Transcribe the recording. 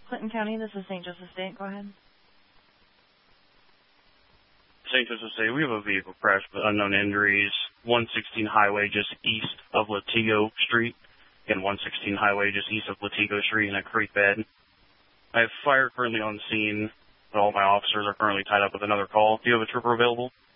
Clinton County, this is St. Joseph State. Go ahead. St. Joseph State, we have a vehicle crash with unknown injuries. 116 highway just east of Latigo Street, and 116 highway just east of Latigo Street in a creek bed. I have fire currently on scene, but all my officers are currently tied up with another call. Do you have a trooper available?